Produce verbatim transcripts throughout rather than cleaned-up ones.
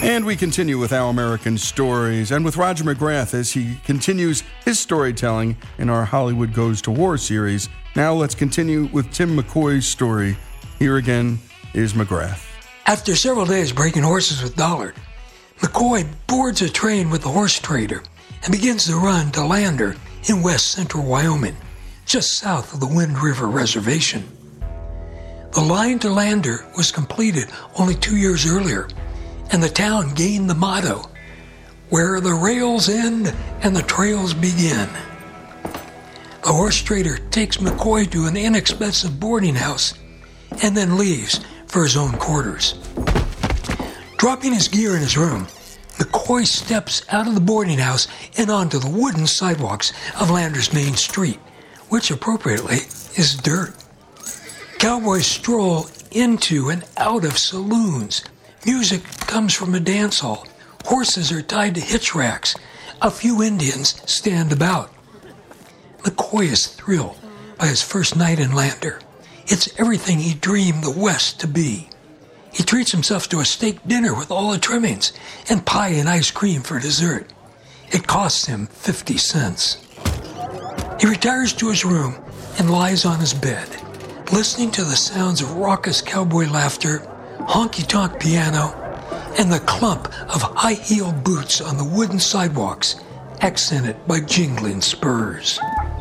And we continue with Our American Stories and with Roger McGrath as he continues his storytelling in our Hollywood Goes to War series. Now let's continue with Tim McCoy's story. Here again is McGrath. After several days breaking horses with Dollard, McCoy boards a train with the horse trader and begins the run to Lander in west central Wyoming, just south of the Wind River Reservation. The line to Lander was completed only two years earlier, and the town gained the motto, "Where the rails end and the trails begin." The horse trader takes McCoy to an inexpensive boarding house and then leaves for his own quarters. Dropping his gear in his room, McCoy steps out of the boarding house and onto the wooden sidewalks of Lander's main street, which appropriately is dirt. Cowboys stroll into and out of saloons. Music comes from a dance hall. Horses are tied to hitch racks. A few Indians stand about. McCoy is thrilled by his first night in Lander. It's everything he dreamed the West to be. He treats himself to a steak dinner with all the trimmings and pie and ice cream for dessert. It costs him fifty cents. He retires to his room and lies on his bed, listening to the sounds of raucous cowboy laughter, honky-tonk piano, and the clump of high-heeled boots on the wooden sidewalks, accented by jingling spurs.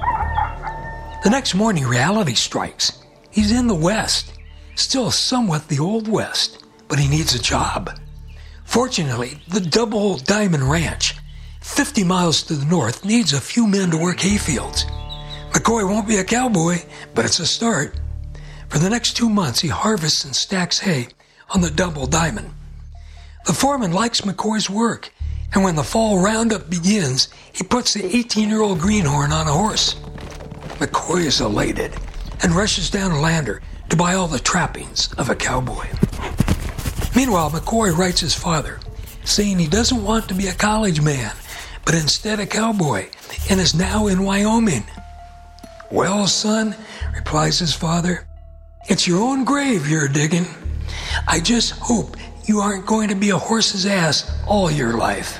The next morning, reality strikes. He's in the West, still somewhat the Old West, but he needs a job. Fortunately, the Double Diamond Ranch, fifty miles to the north, needs a few men to work hayfields. McCoy won't be a cowboy, but it's a start. For the next two months, he harvests and stacks hay on the Double Diamond. The foreman likes McCoy's work, and when the fall roundup begins, he puts the eighteen-year-old greenhorn on a horse. McCoy is elated and rushes down to Lander to buy all the trappings of a cowboy. Meanwhile, McCoy writes his father, saying he doesn't want to be a college man, but instead a cowboy, and is now in Wyoming. "Well, son," replies his father, "it's your own grave you're digging. I just hope you aren't going to be a horse's ass all your life."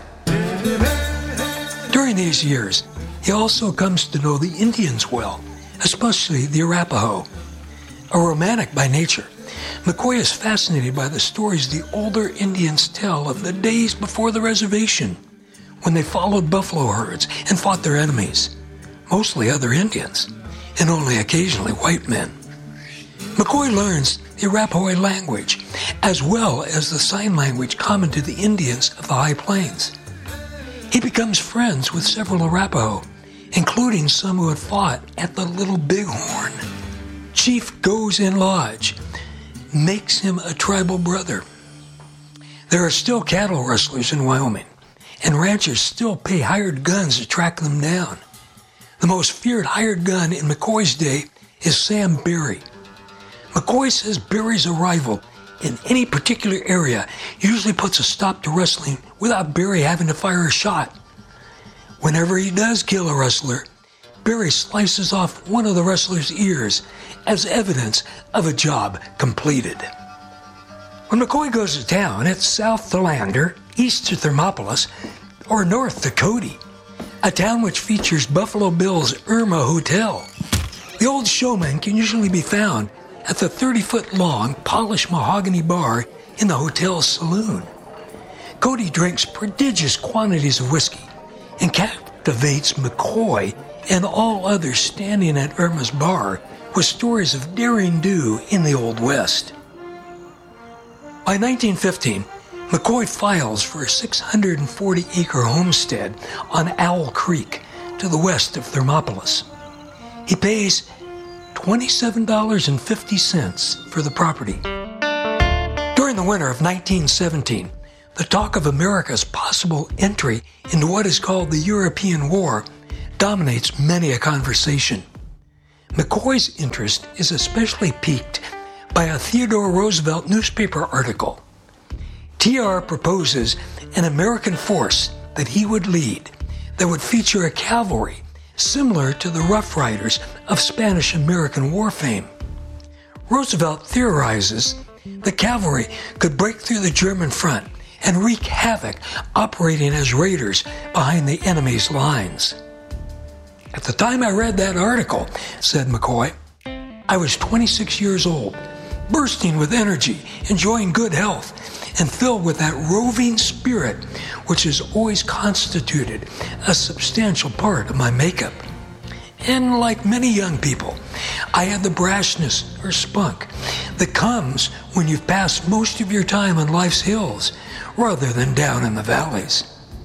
During these years, he also comes to know the Indians well, especially the Arapaho. A romantic by nature, McCoy is fascinated by the stories the older Indians tell of the days before the reservation, when they followed buffalo herds and fought their enemies, mostly other Indians, and only occasionally white men. McCoy learns the Arapaho language, as well as the sign language common to the Indians of the High Plains. He becomes friends with several Arapaho, including some who had fought at the Little Bighorn. Chief Goes in Lodge makes him a tribal brother. There are still cattle rustlers in Wyoming, and ranchers still pay hired guns to track them down. The most feared hired gun in McCoy's day is Sam Berry. McCoy says Berry's arrival in any particular area usually puts a stop to rustling without Berry having to fire a shot. Whenever he does kill a rustler, Berry slices off one of the rustler's ears as evidence of a job completed. When McCoy goes to town, it's south to Lander, east to Thermopolis, or north to Cody, a town which features Buffalo Bill's Irma Hotel. The old showman can usually be found at the thirty-foot-long polished mahogany bar in the hotel's saloon. Cody drinks prodigious quantities of whiskey and captivates McCoy and all others standing at Irma's bar with stories of daring do in the Old West. By nineteen fifteen, McCoy files for a six hundred forty acre homestead on Owl Creek to the west of Thermopolis. He pays twenty-seven dollars and fifty cents for the property. During the winter of nineteen seventeen, the talk of America's possible entry into what is called the European War dominates many a conversation. McCoy's interest is especially piqued by a Theodore Roosevelt newspaper article. T R proposes an American force that he would lead that would feature a cavalry similar to the Rough Riders of Spanish-American War fame. Roosevelt theorizes the cavalry could break through the German front and wreak havoc operating as raiders behind the enemy's lines. At the time I read that article, said McCoy, I was twenty-six years old, bursting with energy, enjoying good health, and filled with that roving spirit which has always constituted a substantial part of my makeup. And like many young people, I had the brashness or spunk that comes when you've passed most of your time on life's hills rather than down in the valleys.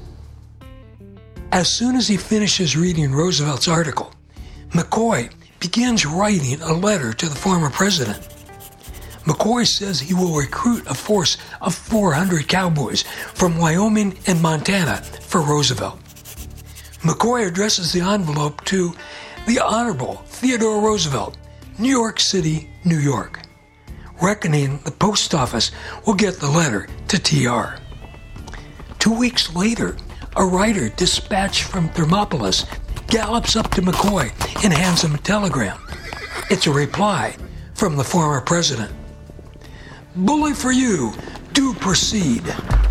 As soon as he finishes reading Roosevelt's article, McCoy begins writing a letter to the former president. McCoy says he will recruit a force of four hundred cowboys from Wyoming and Montana for Roosevelt. McCoy addresses the envelope to the Honorable Theodore Roosevelt, New York City, New York, reckoning the post office will get the letter to T R. Two weeks later, a writer dispatched from Thermopolis gallops up to McCoy and hands him a telegram. It's a reply from the former president. Bully for you, do proceed.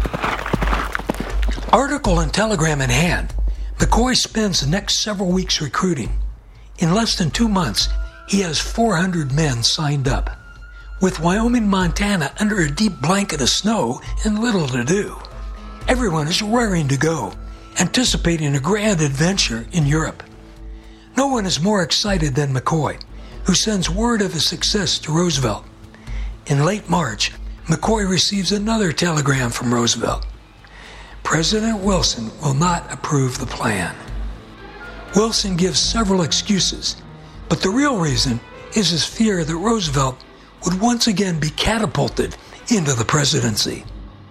Article and telegram in hand, McCoy spends the next several weeks recruiting. In less than two months, he has four hundred men signed up. With Wyoming, Montana under a deep blanket of snow and little to do, everyone is raring to go, anticipating a grand adventure in Europe. No one is more excited than McCoy, who sends word of his success to Roosevelt. In late March, McCoy receives another telegram from Roosevelt. President Wilson will not approve the plan. Wilson gives several excuses, but the real reason is his fear that Roosevelt would once again be catapulted into the presidency.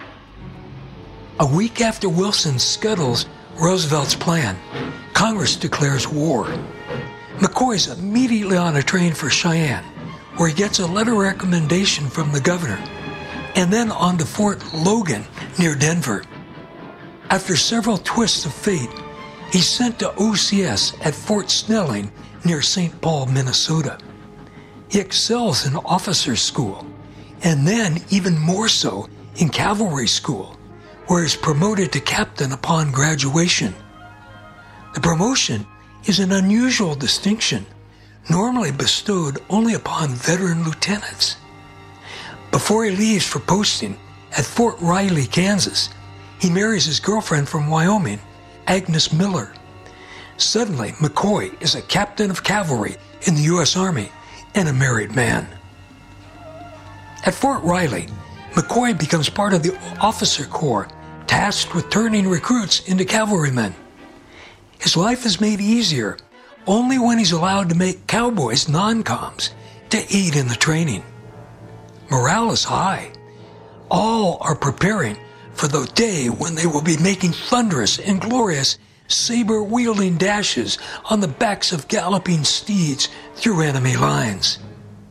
A week after Wilson scuttles Roosevelt's plan, Congress declares war. McCoy's immediately on a train for Cheyenne, where he gets a letter of recommendation from the governor, and then on to Fort Logan near Denver. After several twists of fate, he's sent to O C S at Fort Snelling near Saint Paul, Minnesota. He excels in officers' school, and then even more so in cavalry school, where he's promoted to captain upon graduation. The promotion is an unusual distinction, normally bestowed only upon veteran lieutenants. Before he leaves for posting at Fort Riley, Kansas, he marries his girlfriend from Wyoming, Agnes Miller. Suddenly, McCoy is a captain of cavalry in the U S Army and a married man. At Fort Riley, McCoy becomes part of the officer corps tasked with turning recruits into cavalrymen. His life is made easier only when he's allowed to make cowboys non-coms to aid in the training. Morale is high. All are preparing for the day when they will be making thunderous and glorious saber-wielding dashes on the backs of galloping steeds through enemy lines.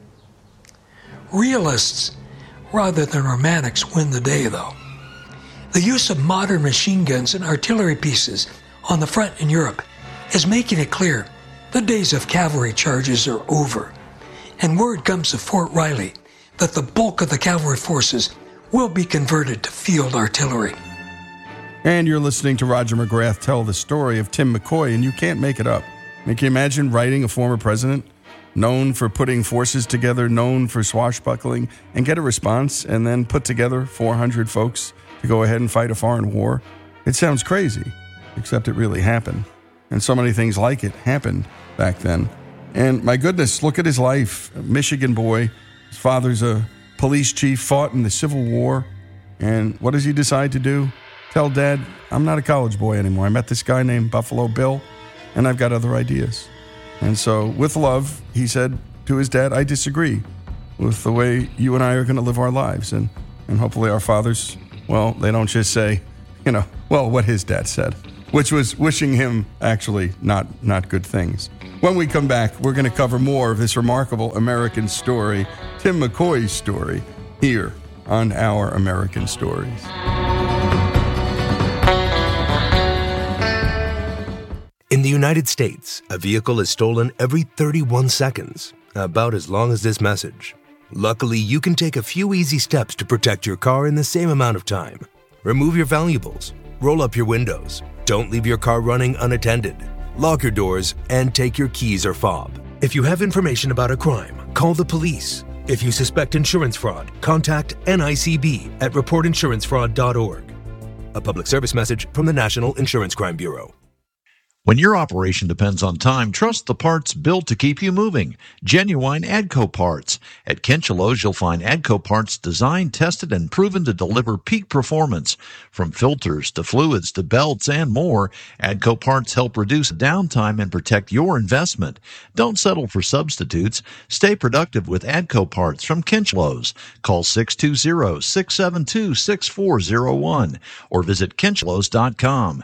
Realists rather than romantics win the day, though. The use of modern machine guns and artillery pieces on the front in Europe is making it clear the days of cavalry charges are over, and word comes to Fort Riley that the bulk of the cavalry forces will be converted to field artillery. And you're listening to Roger McGrath tell the story of Tim McCoy, and you can't make it up. I mean, can you imagine writing a former president, known for putting forces together, known for swashbuckling, and get a response, and then put together four hundred folks to go ahead and fight a foreign war? It sounds crazy, except it really happened. And so many things like it happened back then. And my goodness, look at his life. A Michigan boy. His father's a police chief, fought in the Civil War. And what does he decide to do? Tell Dad, I'm not a college boy anymore. I met this guy named Buffalo Bill, and I've got other ideas. And so, with love, he said to his dad, I disagree with the way you and I are going to live our lives. And, and hopefully our fathers, well, they don't just say, you know, well, what his dad said, which was wishing him actually not, not good things. When we come back, we're going to cover more of this remarkable American story, Tim McCoy's story, here on Our American Stories. In the United States, a vehicle is stolen every thirty-one seconds, about as long as this message. Luckily, you can take a few easy steps to protect your car in the same amount of time. Remove your valuables. Roll up your windows. Don't leave your car running unattended. Lock your doors and take your keys or fob. If you have information about a crime, call the police. If you suspect insurance fraud, contact N I C B at report insurance fraud dot org. A public service message from the National Insurance Crime Bureau. When your operation depends on time, trust the parts built to keep you moving. Genuine AGCO parts. At Kinchelo's, you'll find AGCO parts designed, tested, and proven to deliver peak performance. From filters to fluids to belts and more, AGCO parts help reduce downtime and protect your investment. Don't settle for substitutes. Stay productive with AGCO parts from Kinchelo's. Call six two zero, six seven two, six four zero one or visit kinchelos dot com.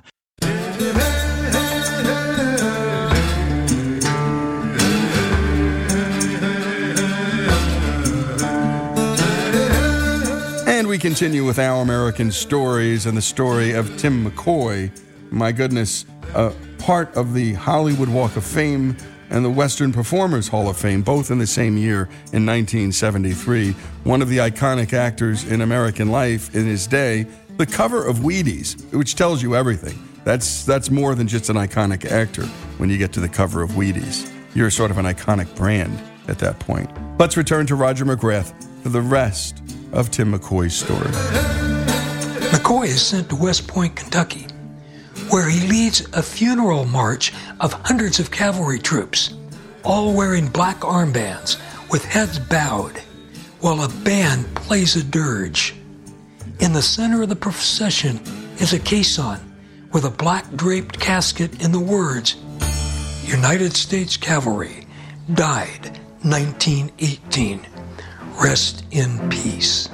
And we continue with Our American Stories and the story of Tim McCoy. My goodness, uh, part of the Hollywood Walk of Fame and the Western Performers Hall of Fame, both in the same year in nineteen seventy-three. One of the iconic actors in American life in his day. The cover of Wheaties, which tells you everything. That's, that's more than just an iconic actor when you get to the cover of Wheaties. You're sort of an iconic brand at that point. Let's return to Roger McGrath for the rest of Tim McCoy's story. McCoy is sent to West Point, Kentucky, where he leads a funeral march of hundreds of cavalry troops, all wearing black armbands with heads bowed, while a band plays a dirge. In the center of the procession is a caisson with a black draped casket and the words, United States Cavalry, died nineteen eighteen. Rest in peace.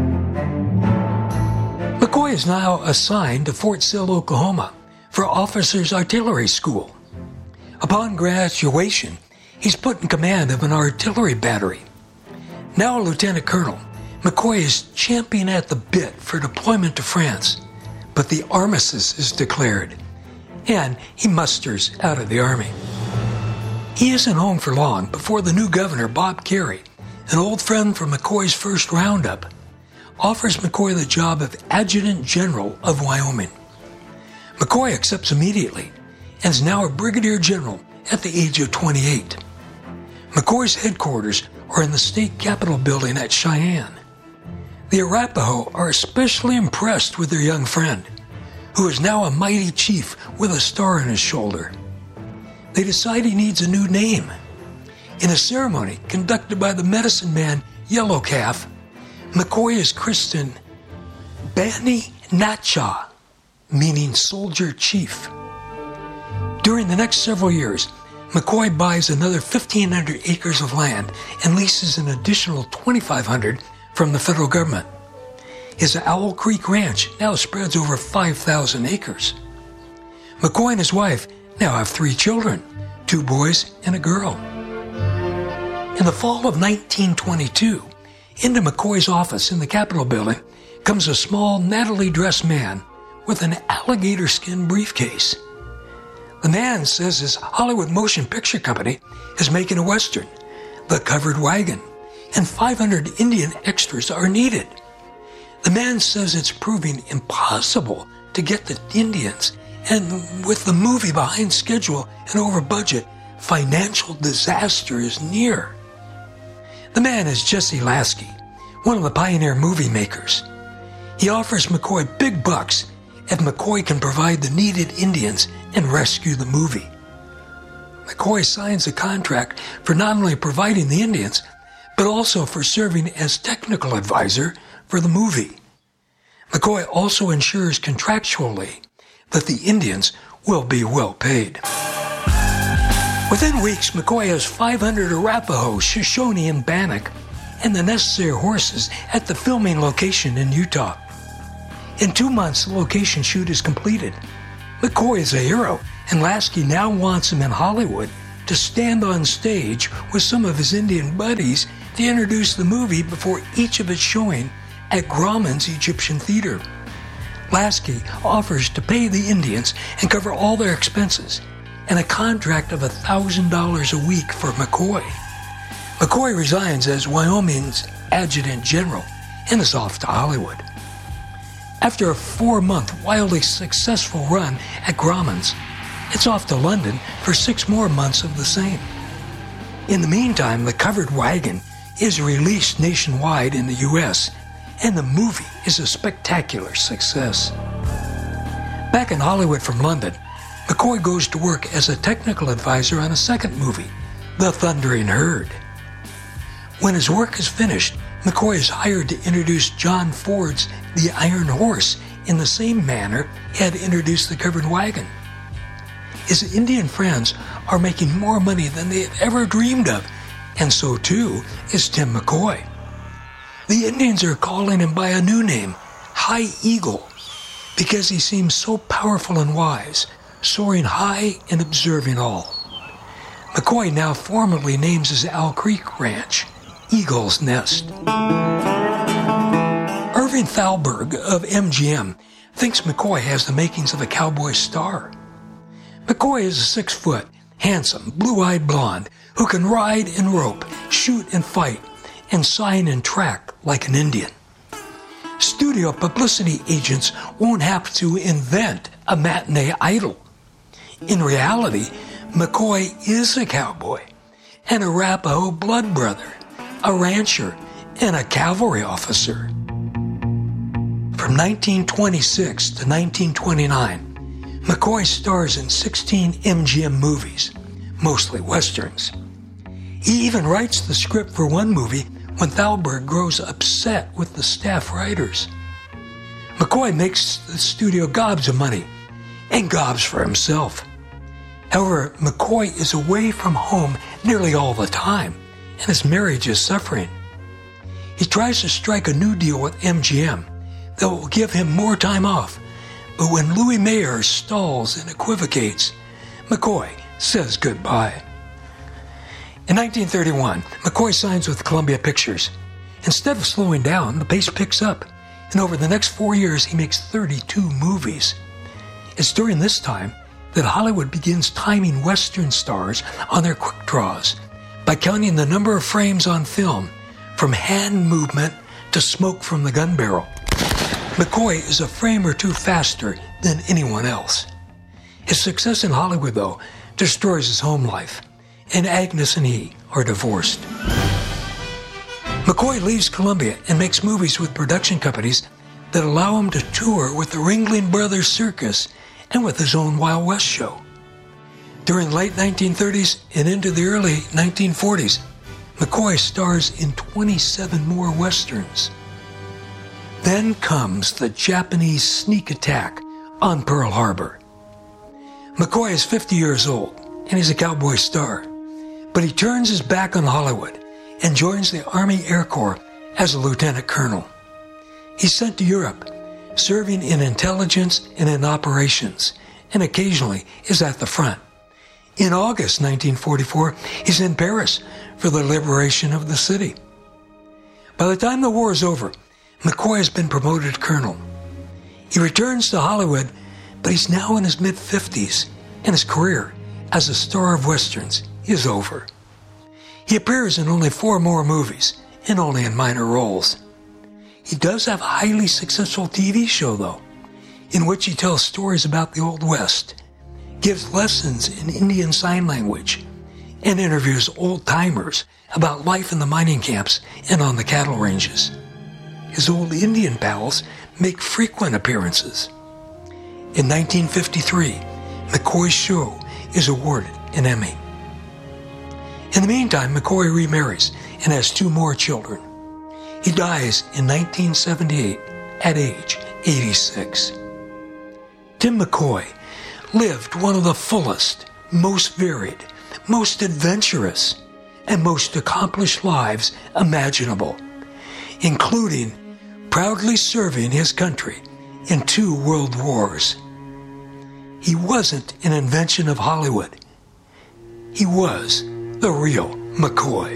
McCoy is now assigned to Fort Sill, Oklahoma, for Officers Artillery School. Upon graduation, he's put in command of an artillery battery. Now a lieutenant colonel, McCoy is champing at the bit for deployment to France, but the armistice is declared, and he musters out of the Army. He isn't home for long before the new governor, Bob Carey, an old friend from McCoy's first roundup, offers McCoy the job of Adjutant General of Wyoming. McCoy accepts immediately and is now a brigadier general at the age of twenty-eight. McCoy's headquarters are in the state capitol building at Cheyenne. The Arapaho are especially impressed with their young friend, who is now a mighty chief with a star on his shoulder. They decide he needs a new name. In a ceremony conducted by the medicine man Yellow Calf, McCoy is christened Bani Natcha, meaning soldier chief. During the next several years, McCoy buys another fifteen hundred acres of land and leases an additional twenty-five hundred from the federal government. His Owl Creek Ranch now spreads over five thousand acres. McCoy and his wife now have three children, two boys and a girl. In the fall of nineteen twenty-two, into McCoy's office in the Capitol building comes a small, nattily dressed man with an alligator skin briefcase. The man says his Hollywood Motion Picture Company is making a Western, The Covered Wagon, and five hundred Indian extras are needed. The man says it's proving impossible to get the Indians, and with the movie behind schedule and over budget, financial disaster is near. The man is Jesse Lasky, one of the pioneer movie makers. He offers McCoy big bucks if McCoy can provide the needed Indians and rescue the movie. McCoy signs a contract for not only providing the Indians, but also for serving as technical advisor for the movie. McCoy also ensures contractually that the Indians will be well paid. Within weeks, McCoy has five hundred Arapaho, Shoshone, and Bannock, and the necessary horses at the filming location in Utah. In two months, the location shoot is completed. McCoy is a hero, and Lasky now wants him in Hollywood to stand on stage with some of his Indian buddies to introduce the movie before each of its showing at Grauman's Egyptian Theater. Lasky offers to pay the Indians and cover all their expenses, and a contract of one thousand dollars a week for McCoy. McCoy resigns as Wyoming's Adjutant General and is off to Hollywood. After a four-month wildly successful run at Grauman's, it's off to London for six more months of the same. In the meantime, The Covered Wagon is released nationwide in the U S, and the movie is a spectacular success. Back in Hollywood from London, McCoy goes to work as a technical advisor on a second movie, The Thundering Herd. When his work is finished, McCoy is hired to introduce John Ford's The Iron Horse in the same manner he had introduced The Covered Wagon. His Indian friends are making more money than they had ever dreamed of, and so too is Tim McCoy. The Indians are calling him by a new name, High Eagle, because he seems so powerful and wise, soaring high and observing all. McCoy now formally names his Owl Creek ranch Eagle's Nest. Irving Thalberg of M G M thinks McCoy has the makings of a cowboy star. McCoy is a six-foot, handsome, blue-eyed blonde who can ride and rope, shoot and fight, and sign and track like an Indian. Studio publicity agents won't have to invent a matinee idol. In reality, McCoy is a cowboy, an Arapaho blood brother, a rancher, and a cavalry officer. From nineteen twenty-six to nineteen twenty-nine, McCoy stars in sixteen M G M movies, mostly westerns. He even writes the script for one movie when Thalberg grows upset with the staff writers. McCoy makes the studio gobs of money, and gobs for himself. However, McCoy is away from home nearly all the time, and his marriage is suffering. He tries to strike a new deal with M G M that will give him more time off, but when Louis Mayer stalls and equivocates, McCoy says goodbye. In nineteen thirty-one, McCoy signs with Columbia Pictures. Instead of slowing down, the pace picks up, and over the next four years, he makes thirty-two movies. It's during this time that Hollywood begins timing Western stars on their quick draws by counting the number of frames on film, from hand movement to smoke from the gun barrel. McCoy is a frame or two faster than anyone else. His success in Hollywood, though, destroys his home life, and Agnes and he are divorced. McCoy leaves Columbia and makes movies with production companies that allow him to tour with the Ringling Brothers Circus and with his own Wild West show. During the late nineteen thirties and into the early nineteen forties, McCoy stars in twenty-seven more westerns. Then comes the Japanese sneak attack on Pearl Harbor. McCoy is fifty years old, and he's a cowboy star, but he turns his back on Hollywood and joins the Army Air Corps as a lieutenant colonel. He's sent to Europe, serving in intelligence and in operations, and occasionally is at the front. In August nineteen forty-four, he's in Paris for the liberation of the city. By the time the war is over, McCoy has been promoted to colonel. He returns to Hollywood, but he's now in his mid-fifties, and his career as a star of westerns is over. He appears in only four more movies, and only in minor roles. He does have a highly successful T V show, though, in which he tells stories about the Old West, gives lessons in Indian Sign Language, and interviews old-timers about life in the mining camps and on the cattle ranges. His old Indian pals make frequent appearances. In nineteen fifty-three, McCoy's show is awarded an Emmy. In the meantime, McCoy remarries and has two more children. He dies in nineteen seventy-eight at age eighty-six. Tim McCoy lived one of the fullest, most varied, most adventurous, and most accomplished lives imaginable, including proudly serving his country in two world wars. He wasn't an invention of Hollywood. He was the real McCoy.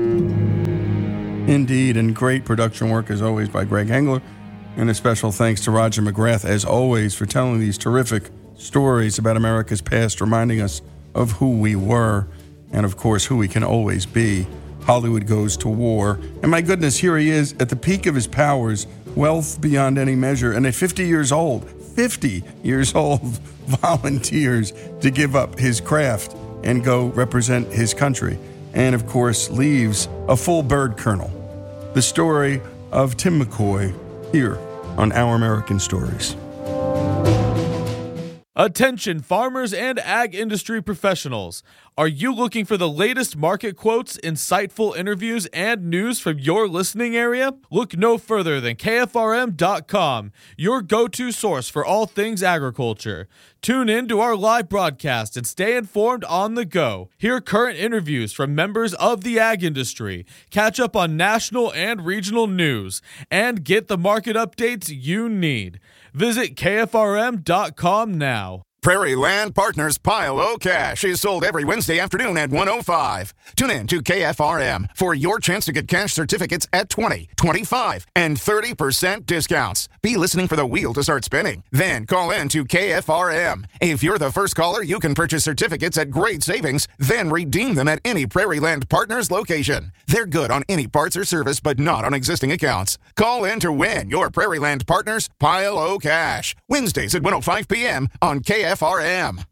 Indeed, and great production work as always by Greg Engler. And a special thanks to Roger McGrath, as always, for telling these terrific stories about America's past, reminding us of who we were and, of course, who we can always be. Hollywood Goes to War. And my goodness, here he is at the peak of his powers wealth beyond any measure, and at fifty years old, fifty years old, volunteers to give up his craft and go represent his country, and of course leaves a full bird colonel. The story of Tim McCoy here on Our American Stories. Attention farmers and ag industry professionals. Are you looking for the latest market quotes, insightful interviews, and news from your listening area? Look no further than K F R M dot com, your go-to source for all things agriculture. Tune in to our live broadcast and stay informed on the go. Hear current interviews from members of the ag industry, catch up on national and regional news, and get the market updates you need. Visit K F R M dot com now. Prairie Land Partners Pile O Cash is sold every Wednesday afternoon at one oh five. Tune in to K F R M for your chance to get cash certificates at twenty, twenty-five, and thirty percent discounts. Be listening for the wheel to start spinning. Then call in to K F R M. If you're the first caller, you can purchase certificates at great savings, then redeem them at any Prairie Land Partners location. They're good on any parts or service, but not on existing accounts. Call in to win your Prairie Land Partners Pile O Cash. Wednesdays at one oh five p.m. on K F R M.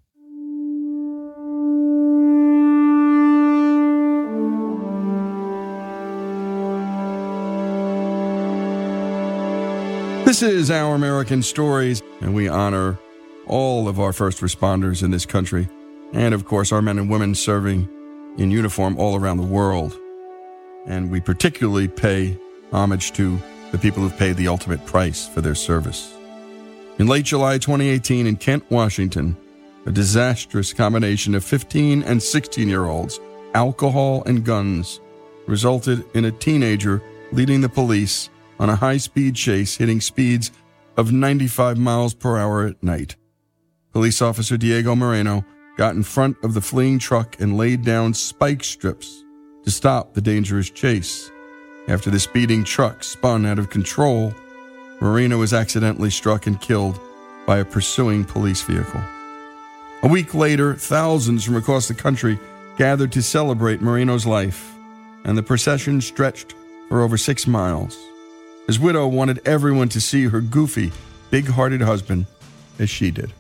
This is Our American Stories, and we honor all of our first responders in this country, and of course our men and women serving in uniform all around the world. And we particularly pay homage to the people who've paid the ultimate price for their service. In late July twenty eighteen in Kent, Washington, a disastrous combination of fifteen and sixteen-year-olds, alcohol and guns, resulted in a teenager leading the police on a high-speed chase hitting speeds of ninety-five miles per hour at night. Police officer Diego Moreno got in front of the fleeing truck and laid down spike strips to stop the dangerous chase. After the speeding truck spun out of control, Moreno was accidentally struck and killed by a pursuing police vehicle. A week later, thousands from across the country gathered to celebrate Moreno's life, and the procession stretched for over six miles. His widow wanted everyone to see her goofy, big-hearted husband as she did.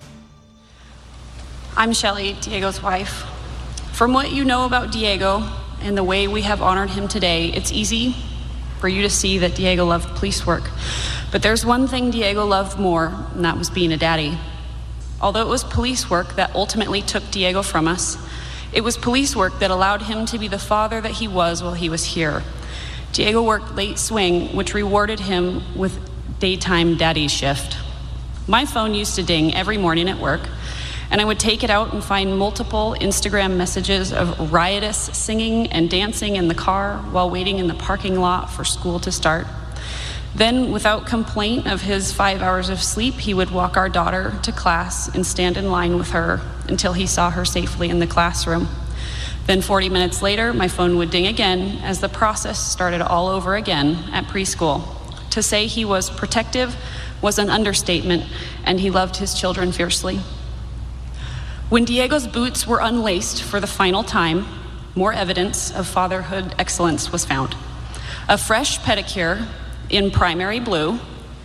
I'm Shelley, Diego's wife. From what you know about Diego and the way we have honored him today, it's easy for you to see that Diego loved police work. But there's one thing Diego loved more, and that was being a daddy. Although it was police work that ultimately took Diego from us, it was police work that allowed him to be the father that he was while he was here. Diego worked late swing, which rewarded him with daytime daddy shift. My phone used to ding every morning at work, and I would take it out and find multiple Instagram messages of riotous singing and dancing in the car while waiting in the parking lot for school to start. Then, without complaint of his five hours of sleep, he would walk our daughter to class and stand in line with her until he saw her safely in the classroom. Then forty minutes later, my phone would ding again as the process started all over again at preschool. To say he was protective was an understatement, and he loved his children fiercely. When Diego's boots were unlaced for the final time, more evidence of fatherhood excellence was found. A fresh pedicure in primary blue.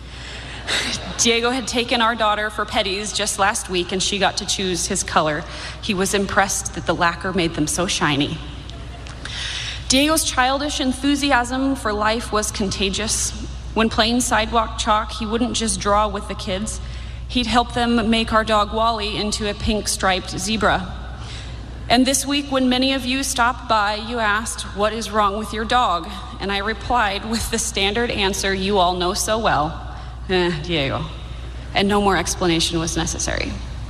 Diego had taken our daughter for petties just last week, and she got to choose his color. He was impressed that the lacquer made them so shiny. Diego's childish enthusiasm for life was contagious. When playing sidewalk chalk, he wouldn't just draw with the kids. He'd help them make our dog Wally into a pink striped zebra. And this week, when many of you stopped by, you asked, "What is wrong with your dog?" And I replied with the standard answer you all know so well, eh, Diego. And no more explanation was necessary.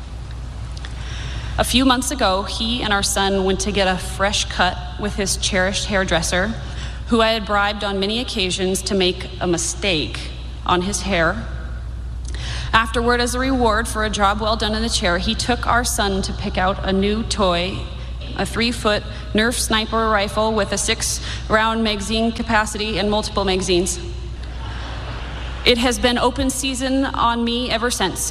A few months ago, he and our son went to get a fresh cut with his cherished hairdresser, who I had bribed on many occasions to make a mistake on his hair. Afterward, as a reward for a job well done in the chair, he took our son to pick out a new toy, a three-foot Nerf sniper rifle with a six-round magazine capacity and multiple magazines. It has been open season on me ever since,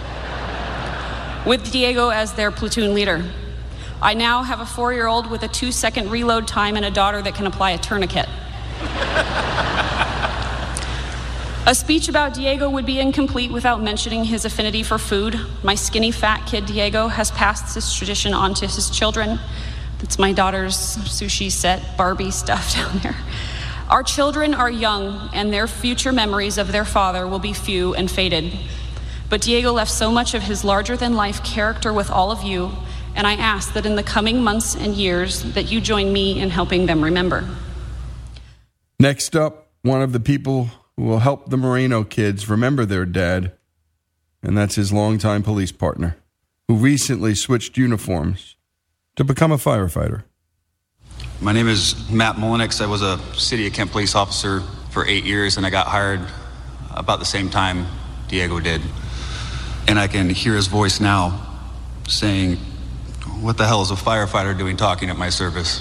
with Diego as their platoon leader. I now have a four-year-old with a two-second reload time and a daughter that can apply a tourniquet. A speech about Diego would be incomplete without mentioning his affinity for food. My skinny, fat kid, Diego, has passed this tradition on to his children. That's my daughter's sushi set, Barbie stuff down there. Our children are young, and their future memories of their father will be few and faded. But Diego left so much of his larger-than-life character with all of you, and I ask that in the coming months and years that you join me in helping them remember. Next up, one of the people who will help the Moreno kids remember their dad, and that's his longtime police partner, who recently switched uniforms to become a firefighter. My name is Matt Mullenix. I was a City of Kent police officer for eight years, and I got hired about the same time Diego did. And I can hear his voice now saying, "What the hell is a firefighter doing talking at my service?"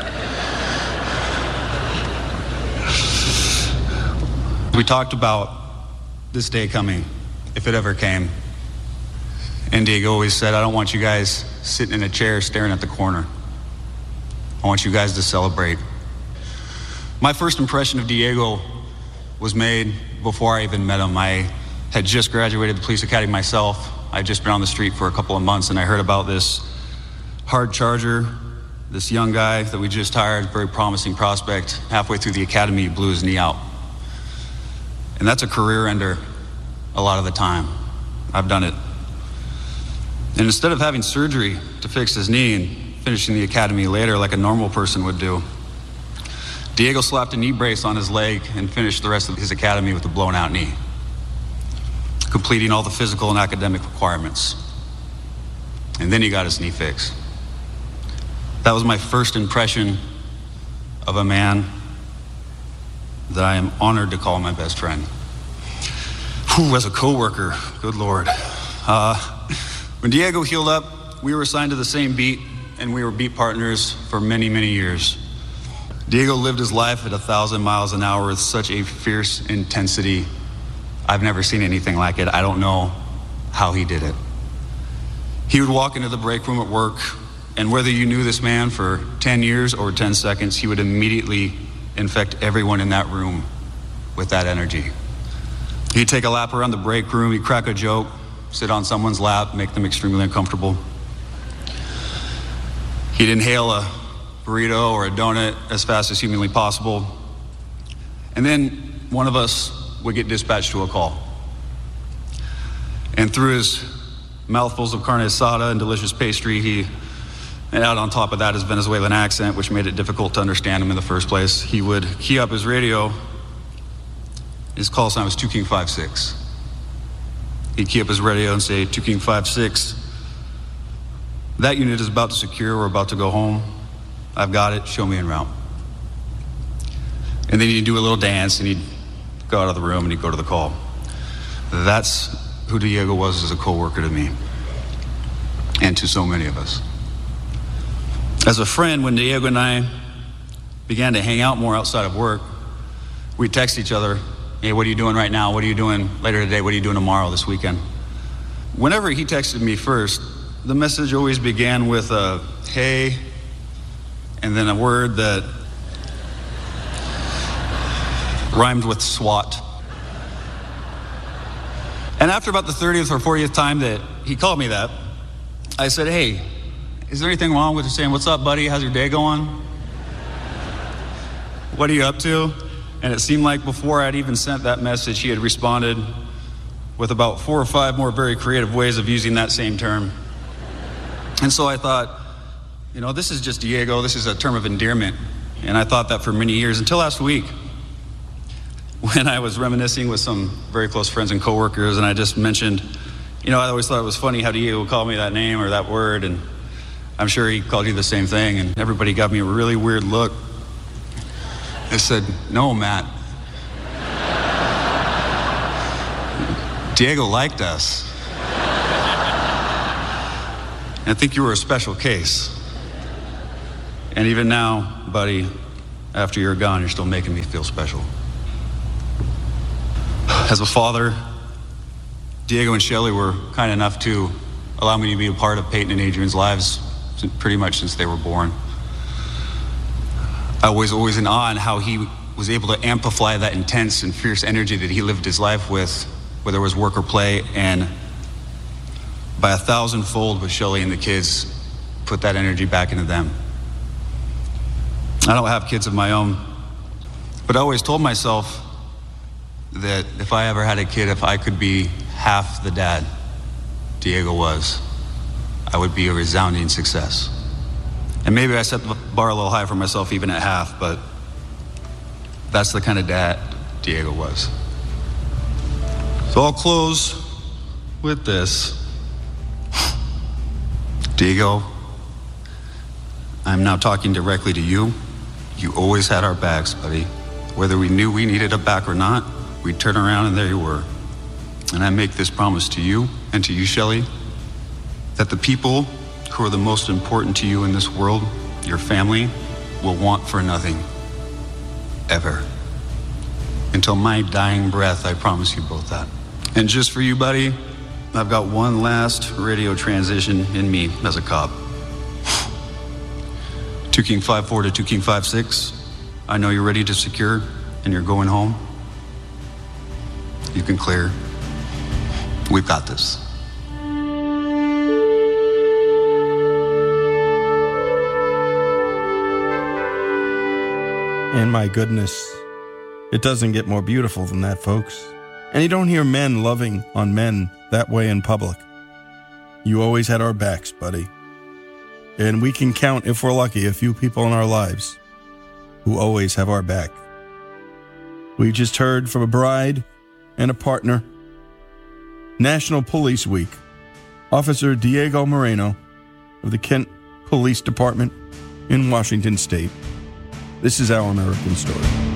We talked about this day coming, if it ever came. And Diego always said, "I don't want you guys sitting in a chair staring at the corner. I want you guys to celebrate." My first impression of Diego was made before I even met him. I had just graduated the police academy myself. I'd just been on the street for a couple of months, and I heard about this hard charger, this young guy that we just hired, very promising prospect. Halfway through the academy, he blew his knee out. And that's a career ender a lot of the time. I've done it. And instead of having surgery to fix his knee and finishing the academy later like a normal person would do, Diego slapped a knee brace on his leg and finished the rest of his academy with a blown out knee, completing all the physical and academic requirements. And then he got his knee fixed. That was my first impression of a man that I am honored to call my best friend. Whew, as a coworker, good Lord. Uh, when Diego healed up, we were assigned to the same beat, and we were beat partners for many, many years. Diego lived his life at a thousand miles an hour with such a fierce intensity. I've never seen anything like it. I don't know how he did it. He would walk into the break room at work, and whether you knew this man for ten years or ten seconds, he would immediately infect everyone in that room with that energy. He'd take a lap around the break room, he'd crack a joke, sit on someone's lap, make them extremely uncomfortable. He'd inhale a burrito or a donut as fast as humanly possible. And then one of us would get dispatched to a call. And through his mouthfuls of carne asada and delicious pastry, he, and out on top of that, his Venezuelan accent, which made it difficult to understand him in the first place, he would key up his radio. His call sign was two King five six. He'd key up his radio and say, two King five six. That unit is about to secure, we're about to go home. I've got it, show me en route. And then he'd do a little dance and he'd go out of the room and he'd go to the call. That's who Diego was as a coworker to me, and to so many of us. As a friend, when Diego and I began to hang out more outside of work, we'd text each other, "Hey, what are you doing right now? What are you doing later today? What are you doing tomorrow, this weekend?" Whenever he texted me first, the message always began with a "hey," and then a word that rhymed with SWAT. And after about the thirtieth or fortieth time that he called me that, I said, "Hey, is there anything wrong with you saying, 'What's up, buddy? How's your day going? What are you up to?'" And it seemed like before I'd even sent that message, he had responded with about four or five more very creative ways of using that same term. And so I thought, you know, this is just Diego. This is a term of endearment. And I thought that for many years, until last week, when I was reminiscing with some very close friends and coworkers, and I just mentioned, you know, I always thought it was funny how Diego would call me that name or that word, and I'm sure he called you the same thing, and everybody got me a really weird look. I said, "No, Matt. Diego liked us. I think you were a special case. And even now, buddy, after you're gone, you're still making me feel special." As a father, Diego and Shelley were kind enough to allow me to be a part of Peyton and Adrian's lives pretty much since they were born. I was always in awe in how he was able to amplify that intense and fierce energy that he lived his life with, whether it was work or play, and by a thousandfold with Shelly and the kids, put that energy back into them. I don't have kids of my own, but I always told myself that if I ever had a kid, if I could be half the dad Diego was, I would be a resounding success. And maybe I set the bar a little high for myself even at half, but that's the kind of dad Diego was. So I'll close with this. Diego, I'm now talking directly to you. You always had our backs, buddy. Whether we knew we needed a back or not, we'd turn around and there you were. And I make this promise to you and to you, Shelly, that the people who are the most important to you in this world, your family, will want for nothing, ever. Until my dying breath, I promise you both that. And just for you, buddy, I've got one last radio transition in me as a cop. two King five four to two King five six, I know you're ready to secure and you're going home. You can clear. We've got this. And my goodness, it doesn't get more beautiful than that, folks. And you don't hear men loving on men that way in public. You always had our backs, buddy. And we can count, if we're lucky, a few people in our lives who always have our back. We just heard from a bride and a partner. National Police Week. Officer Diego Moreno of the Kent Police Department in Washington State. This is Our American Story.